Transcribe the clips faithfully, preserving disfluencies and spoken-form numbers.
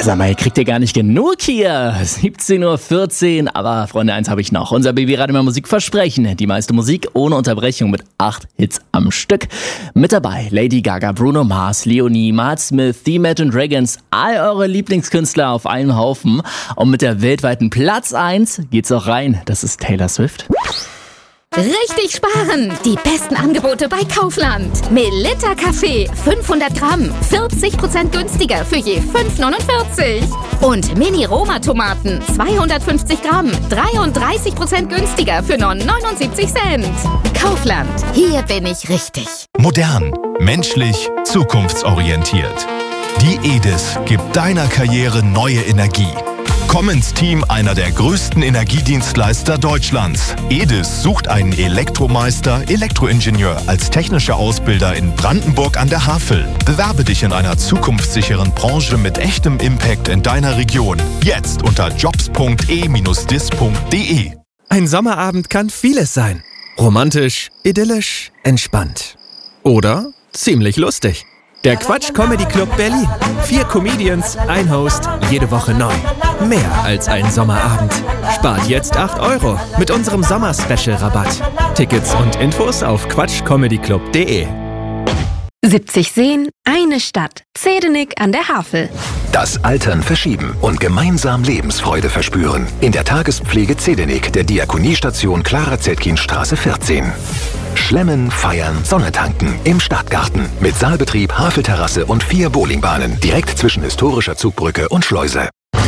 Sag mal, ihr kriegt ihr gar nicht genug hier. siebzehn Uhr vierzehn, aber Freunde, eins habe ich noch. Unser Baby-Radio Musik versprechen. Die meiste Musik ohne Unterbrechung mit acht Hits am Stück. Mit dabei Lady Gaga, Bruno Mars, Leonie, Mart Smith, The Imagine Dragons, all eure Lieblingskünstler auf einen Haufen. Und mit der weltweiten Platz eins geht's auch rein. Das ist Taylor Swift. Richtig sparen! Die besten Angebote bei Kaufland. Melitta Kaffee, fünfhundert Gramm, vierzig Prozent günstiger für je fünf neunundvierzig. Und Mini-Roma-Tomaten, zweihundertfünfzig Gramm, dreiunddreißig Prozent günstiger für nur neunundsiebzig Cent. Kaufland, hier bin ich richtig. Modern, menschlich, zukunftsorientiert. Die E D I S gibt deiner Karriere neue Energie. Komm ins Team einer der größten Energiedienstleister Deutschlands. E D I S sucht einen Elektromeister, Elektroingenieur als technischer Ausbilder in Brandenburg an der Havel. Bewerbe dich in einer zukunftssicheren Branche mit echtem Impact in deiner Region. Jetzt unter jobs punkt e dash dis punkt de. Ein Sommerabend kann vieles sein. Romantisch, idyllisch, entspannt. Oder ziemlich lustig. Der Quatsch Comedy Club Berlin. Vier Comedians, ein Host, jede Woche neu. Mehr als ein Sommerabend. Spart jetzt acht Euro mit unserem Sommer-Special-Rabatt. Tickets und Infos auf quatsch comedy club punkt de. siebzig Seen, eine Stadt. Zedenik an der Havel. Das Altern verschieben und gemeinsam Lebensfreude verspüren. In der Tagespflege Zedenik der Diakoniestation Clara-Zetkin-Straße vierzehn. Schlemmen, feiern, Sonne tanken im Stadtgarten. Mit Saalbetrieb, Havelterrasse und vier Bowlingbahnen. Direkt zwischen historischer Zugbrücke und Schleuse.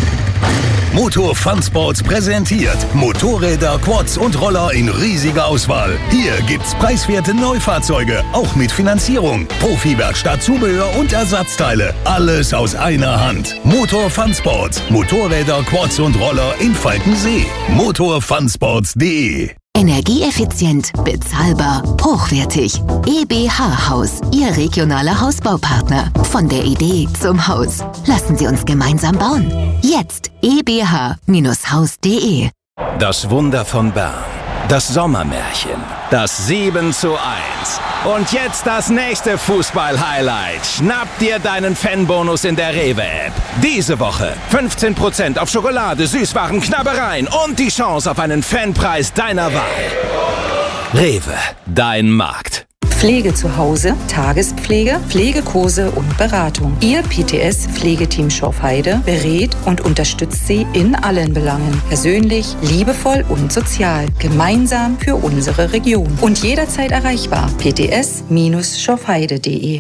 Motor Fun Sports präsentiert Motorräder, Quads und Roller in riesiger Auswahl. Hier gibt's preiswerte Neufahrzeuge, auch mit Finanzierung. Profi-Werkstatt, Zubehör und Ersatzteile. Alles aus einer Hand. Motor Fun Sports. Motorräder, Quads und Roller in Falkensee. motor fun sports punkt de. Energieeffizient, bezahlbar, hochwertig. E B H Haus, Ihr regionaler Hausbaupartner. Von der Idee zum Haus. Lassen Sie uns gemeinsam bauen. Jetzt e b h Bindestrich haus punkt de. Das Wunder von Bern. Das Sommermärchen. Das sieben zu eins. Und jetzt das nächste Fußball-Highlight. Schnapp dir deinen Fanbonus in der Rewe-App. Diese Woche fünfzehn Prozent auf Schokolade, Süßwaren, Knabbereien und die Chance auf einen Fanpreis deiner Wahl. Rewe, dein Markt. Pflege zu Hause, Tagespflege, Pflegekurse und Beratung. Ihr P T S-Pflegeteam Schorfheide berät und unterstützt Sie in allen Belangen. Persönlich, liebevoll und sozial. Gemeinsam für unsere Region. Und jederzeit erreichbar. p t s Bindestrich schorfheide punkt de.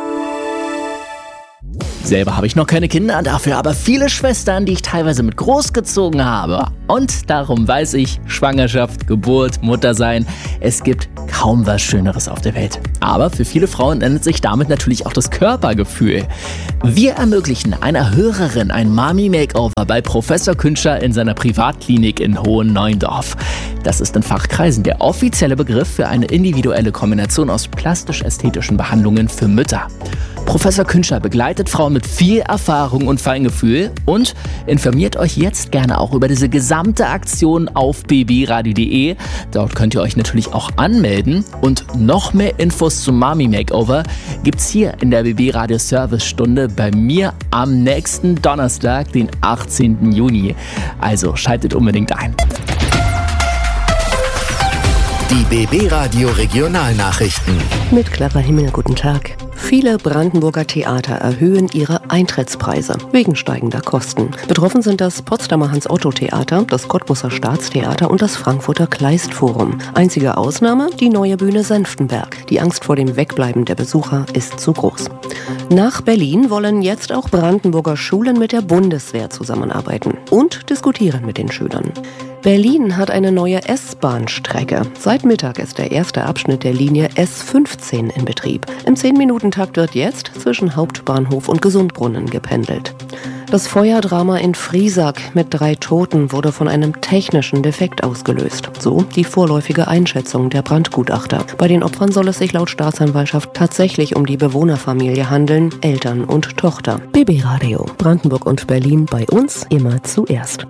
Selber habe ich noch keine Kinder, dafür aber viele Schwestern, die ich teilweise mit großgezogen habe. Und darum weiß ich, Schwangerschaft, Geburt, Muttersein, es gibt kaum was Schöneres auf der Welt. Aber für viele Frauen ändert sich damit natürlich auch das Körpergefühl. Wir ermöglichen einer Hörerin ein Mami-Makeover bei Professor Künscher in seiner Privatklinik in Hohen-Neuendorf. Das ist in Fachkreisen der offizielle Begriff für eine individuelle Kombination aus plastisch-ästhetischen Behandlungen für Mütter. Professor Künscher begleitet Frauen mit viel Erfahrung und Feingefühl und informiert euch jetzt gerne auch über diese gesamte Aktion auf babyradio punkt de. Dort könnt ihr euch natürlich auch anmelden und noch mehr Infos zum Mami Makeover gibt's hier in der B B Radio Service Stunde bei mir am nächsten Donnerstag, den achtzehnten Juni. Also schaltet unbedingt ein. Die B B Radio Regionalnachrichten. Mit Clara Himmel, guten Tag. Viele Brandenburger Theater erhöhen ihre Eintrittspreise wegen steigender Kosten. Betroffen sind das Potsdamer Hans-Otto-Theater, das Cottbuser Staatstheater und das Frankfurter Kleist-Forum. Einzige Ausnahme, die neue Bühne Senftenberg. Die Angst vor dem Wegbleiben der Besucher ist zu groß. Nach Berlin wollen jetzt auch Brandenburger Schulen mit der Bundeswehr zusammenarbeiten und diskutieren mit den Schülern. Berlin hat eine neue S-Bahn-Strecke. Seit Mittag ist der erste Abschnitt der Linie S fünfzehn in Betrieb. Im zehn-Minuten-Takt wird jetzt zwischen Hauptbahnhof und Gesundbrunnen gependelt. Das Feuerdrama in Friesack mit drei Toten wurde von einem technischen Defekt ausgelöst. So die vorläufige Einschätzung der Brandgutachter. Bei den Opfern soll es sich laut Staatsanwaltschaft tatsächlich um die Bewohnerfamilie handeln, Eltern und Tochter. B B Radio, Brandenburg und Berlin bei uns immer zuerst.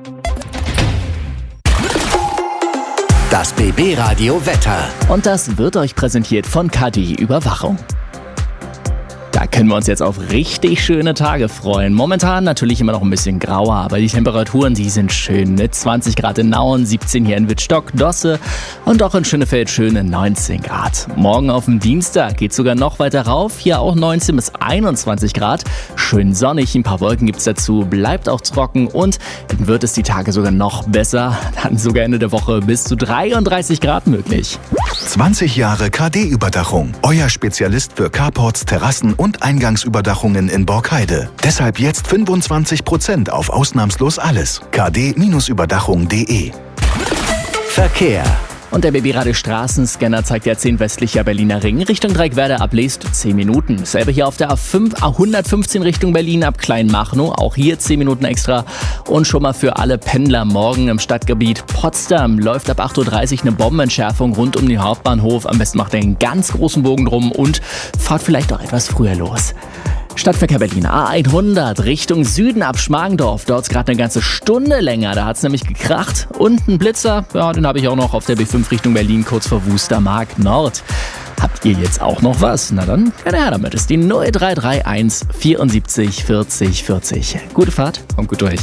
Das B B Radio Wetter. Und das wird euch präsentiert von K D Überwachung. Da können wir uns jetzt auf richtig schöne Tage freuen. Momentan natürlich immer noch ein bisschen grauer, aber die Temperaturen, die sind schön. Mit zwanzig Grad in Nauen, siebzehn hier in Wittstock, Dosse und auch in Schönefeld schöne neunzehn Grad. Morgen auf dem Dienstag geht sogar noch weiter rauf. Hier auch neunzehn bis einundzwanzig Grad. Schön sonnig, ein paar Wolken gibt's dazu, bleibt auch trocken und dann wird es die Tage sogar noch besser. Dann sogar Ende der Woche bis zu dreiunddreißig Grad möglich. zwanzig Jahre K D-Überdachung. Euer Spezialist für Carports, Terrassen und Eingangsüberdachungen in Borkheide. Deshalb jetzt fünfundzwanzig Prozent auf ausnahmslos alles. k d Überdachung punkt de. Verkehr. Und der B B-Radio Straßenscanner zeigt ja zehn westlicher Berliner Ring Richtung Dreieckwerder ab Leest zehn Minuten. Selber hier auf der A fünf, A hundertfünfzehn Richtung Berlin ab Kleinmachnow, auch hier zehn Minuten extra. Und schon mal für alle Pendler morgen im Stadtgebiet Potsdam läuft ab acht Uhr dreißig eine Bombenentschärfung rund um den Hauptbahnhof. Am besten macht ihr einen ganz großen Bogen drum und fahrt vielleicht auch etwas früher los. Stadtverkehr Berlin, A hundert Richtung Süden ab Schmargendorf. Dort ist gerade eine ganze Stunde länger, da hat es nämlich gekracht. Und ein Blitzer, ja, den habe ich auch noch auf der B fünf Richtung Berlin, kurz vor Wustermark Nord. Habt ihr jetzt auch noch was? Na dann, keine her damit. Ist die null drei drei eins vierundsiebzig vierzig vierzig. Gute Fahrt, kommt gut durch.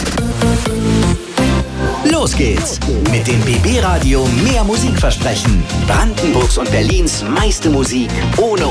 Los geht's mit dem B B-Radio mehr Musik versprechen. Brandenburgs und Berlins meiste Musik ohne